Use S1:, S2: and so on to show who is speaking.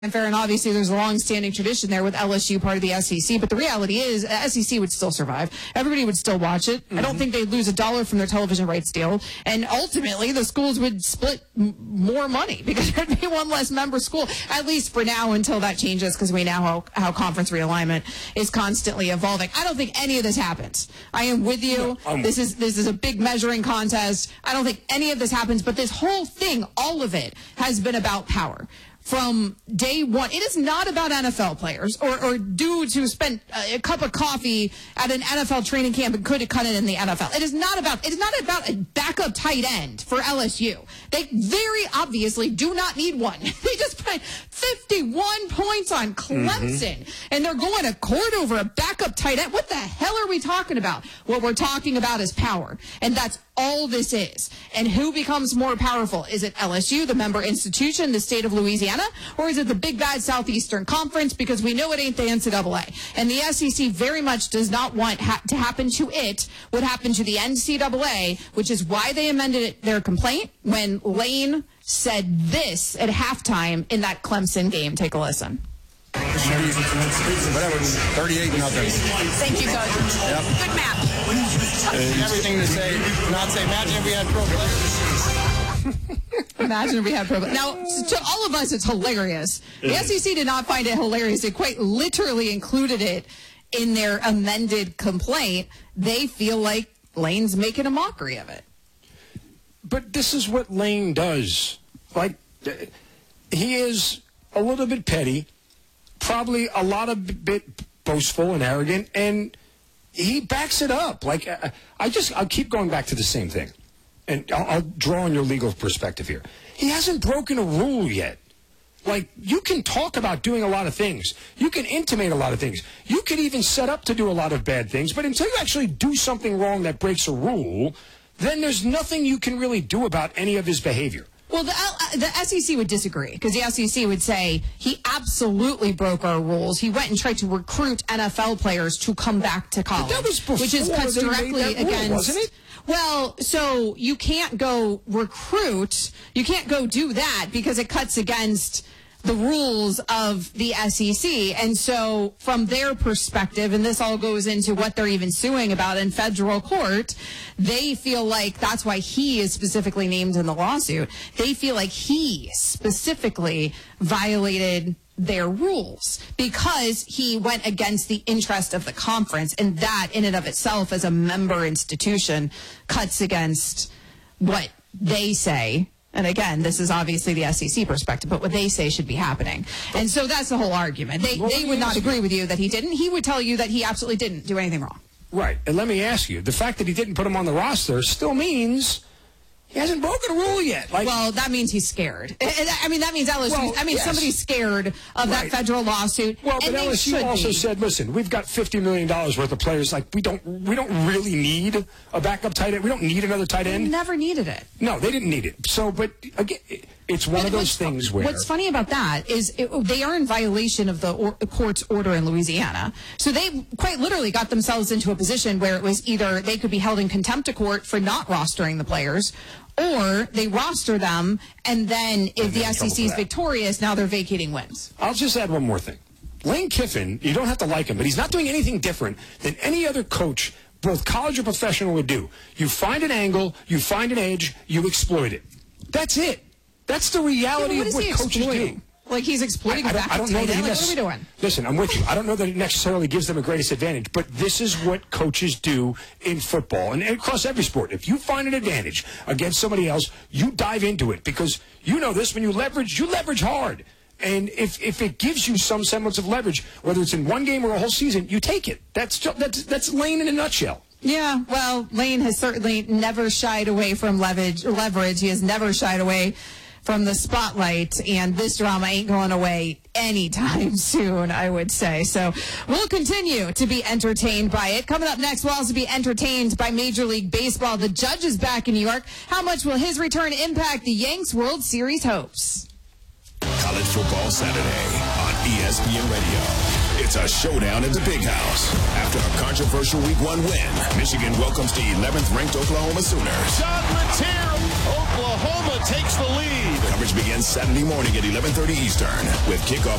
S1: fair, and obviously there's a long-standing tradition there with LSU part of the SEC, but the reality is SEC would still survive. Everybody would still watch it. I don't think they'd lose $1 from their television rights deal, and ultimately the schools would split more money because there'd be one less member school, at least for now until that changes, because we know how conference realignment is constantly evolving. I don't think any of this happens. I am with you. This is a big measuring contest. I don't think any of this happens, but this whole thing, all of it, has been about power. From day one, it is not about NFL players or dudes who spent a cup of coffee at an NFL training camp and couldn't cut it in the NFL. It is not about a backup tight end for LSU. They very obviously do not need one. They just put 51 points on Clemson, and they're going to court over a backup tight end. What the hell are we talking about? What we're talking about is power, and that's all this is. And who becomes more powerful? Is it LSU, the member institution, the state of Louisiana, or is it the big bad Southeastern Conference? Because we know it ain't the NCAA. And the SEC very much does not want to happen to it what happened to the NCAA, which is why they amended their complaint when Lane said this at halftime in that Clemson game. Take a listen.
S2: Whatever, 38-0.
S1: Thank you, Coach.
S2: Yep.
S1: Good map.
S2: Everything to say, not say, imagine if we had pro players.
S1: Imagine if we had pro players. Now, to all of us, it's hilarious. The SEC did not find it hilarious. They quite literally included it in their amended complaint. They feel like Lane's making a mockery of it.
S3: But this is what Lane does. Like, he is a little bit petty, probably a lot of bit boastful and arrogant, and he backs it up. Like, I'll keep going back to the same thing, and I'll draw on your legal perspective here. He hasn't broken a rule yet. Like, you can talk about doing a lot of things. You can intimate a lot of things. You could even set up to do a lot of bad things, but until you actually do something wrong that breaks a rule, then there's nothing you can really do about any of his behavior.
S1: Well, the SEC would disagree, because the SEC would say he absolutely broke our rules. He went and tried to recruit NFL players to come back to college,
S3: But that was before
S1: which is cuts directly
S3: they made that rule,
S1: against.
S3: wasn't it?
S1: Well, so you can't go recruit. You can't go do that because it cuts against the rules of the SEC. And so from their perspective, and this all goes into what they're even suing about in federal court, they feel like that's why he is specifically named in the lawsuit. They feel like he specifically violated their rules because he went against the interest of the conference, and that in and of itself as a member institution cuts against what they say. And again, this is obviously the SEC perspective, but what they say should be happening. And so that's the whole argument. They would not agree with you that he didn't. He would tell you that he absolutely didn't do anything wrong.
S3: Right. And let me ask you, the fact that he didn't put him on the roster still means he hasn't broken a rule yet. Like,
S1: well, that means he's scared. I mean, that means LSU. Well, yes. Somebody's scared of that federal lawsuit.
S3: Well, but LSU also said, listen, we've got $50 million worth of players. Like, we don't really need a backup tight end. We don't need another tight end.
S1: They never needed it.
S3: No, they didn't need it. So, but again, it's one of those things where...
S1: What's funny about that is they are in violation of the court's order in Louisiana. So they quite literally got themselves into a position where it was either they could be held in contempt of court for not rostering the players, or they roster them, and then if the SEC is victorious, now they're vacating wins.
S3: I'll just add one more thing. Lane Kiffin, you don't have to like him, but he's not doing anything different than any other coach, both college or professional, would do. You find an angle, you find an edge, you exploit it. That's it. That's the reality of what coaches do.
S1: Like he's exploiting
S3: I don't know that he
S1: what are we doing?
S3: Listen, I'm with you. I don't know that it necessarily gives them a greatest advantage, but this is what coaches do in football and across every sport. If you find an advantage against somebody else, you dive into it because you know this. When you leverage hard. And if it gives you some semblance of leverage, whether it's in one game or a whole season, you take it. That's Lane in a nutshell.
S1: Yeah, well, Lane has certainly never shied away from leverage. He has never shied away from the spotlight, and this drama ain't going away anytime soon, I would say. So we'll continue to be entertained by it. Coming up next, we'll also be entertained by Major League Baseball. The judge is back in New York. How much will his return impact the Yanks' World Series hopes?
S4: College Football Saturday on ESPN Radio. It's a showdown at the Big House. After a controversial Week 1 win, Michigan welcomes the 11th-ranked Oklahoma Sooners.
S5: John Mateer Oklahoma takes the lead.
S4: Coverage begins Saturday morning at 11:30 Eastern with kickoff